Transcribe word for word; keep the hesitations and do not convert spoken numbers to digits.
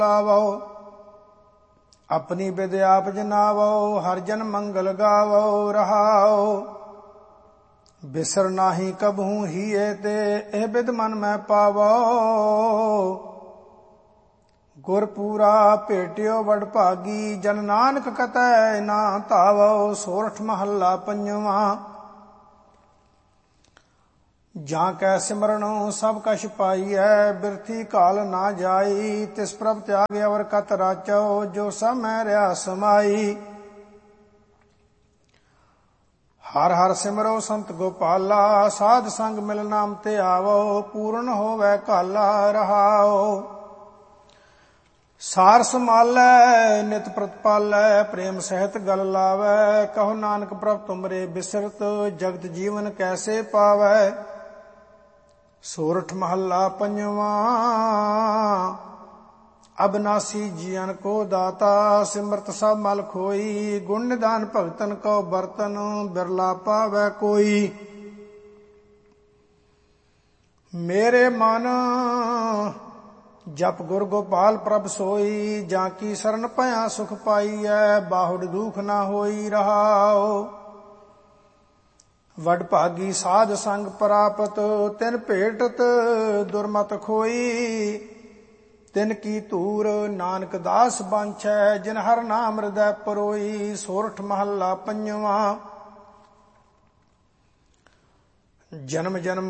ਲਾਵੋ। ਆਪਣੀ ਬਿਦ ਆਪ ਜਨਾਵੋ, ਹਰ ਜਨ ਮੰਗਲ ਗਾਵੋ। ਰਹਾਓ ਬਿਸਰ ਨਾਹੀ ਕਬਹੂ ਹੀਏ ਤੇ, ਇਹ ਬਿਦ ਮਨ ਮੈਂ ਪਾਵੋ। ਗੁਰਪੂਰਾ ਭੇਟਿਓ ਵਡ ਭਾਗੀ, ਜਨ ਨਾਨਕ ਕਤੈ ਨਾ ਧਾਵੋ। ਸੋਰਠ ਮਹੱਲਾ ਪੰਜਵਾਂ। ਜਾਂ ਕੈ ਸਿਮਰਨੋ ਸਭ ਕਛ ਪਾਈਐ, ਬਿਰਥੀ ਕਾਲ ਨਾ ਜਾਈ। ਤਿਸ ਪ੍ਰਭ ਤਿਆਗ ਅਵਰ ਕਤ ਰਾਚੋ, ਜੋ ਸਭ ਮੈਂ ਰਿਹਾ ਸਮਾਈ। ਹਰ ਹਰ ਸਿਮਰੋ ਸੰਤ ਗੋਪਾਲਾ, ਸਾਧ ਸੰਗ ਮਿਲ ਨਾਮ ਤੇ ਆਵੋ। ਪੂਰਨ ਹੋਵੈ ਕਾਲਾ। ਰਹਾਓ ਸਾਰ ਸੰਭਾਲੈ ਨਿਤ ਪ੍ਰਤਪਾਲੈ, ਪ੍ਰੇਮ ਸਹਿਤ ਗਲ ਲਾਵੈ। ਕਹੋ ਨਾਨਕ ਪ੍ਰਭ ਤੁਮਰੇ ਬਿਸਰਤ, ਜਗਤ ਜੀਵਨ ਕੈਸੇ ਪਾਵੈ। ਸੋਰਠ ਮਹੱਲਾ ਪੰਜਵਾਂ। ਅਬਨਾਸੀ ਜੀਵਨ ਕੋ ਦਾਤਾ, ਸਿਮਰਤ ਸਭ ਮਲ ਖੋਈ। ਗੁਣ ਨਿਦਾਨ ਭਗਤਨ ਕੋ ਬਰਤਨ, ਬਿਰਲਾ ਪਾਵੈ ਕੋਈ। ਮੇਰੇ ਮਨ ਜਪ ਗੁਰ ਗੋਪਾਲ ਪ੍ਰਭ ਸੋਈ, ਜਾਂ ਕੀ ਸਰਨ ਭਇਆ ਸੁਖ ਪਾਈਐ। ਬਾਹੁੜ ਦੁਖ ਨਾ ਹੋਈ। ਰਹਾਓ ਵਡ ਭਾਗੀ ਸਾਧ ਸੰਗ ਪ੍ਰਾਪਤ, ਤਿਨ ਭੇਟਤ ਦੁਰਮਤ ਖੋਈ। ਤਿਨ ਕੀ ਧੂਰ ਨਾਨਕ ਦਾਸ ਬਾਂਛੈ, ਜਿਨ ਹਰ ਨਾਮ ਹਿਰਦੈ ਪਰੋਈ। ਸੋਰਠ ਮਹੱਲਾ ਪੰਜਵਾਂ। ਜਨਮ ਜਨਮ